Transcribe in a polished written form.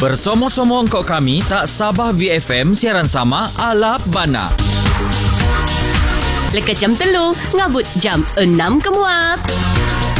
Bersama-sama engkau kami tak Sabah VFM siaran sama ala Bana. Lekat jam 3, ngabut jam 6 ke muat.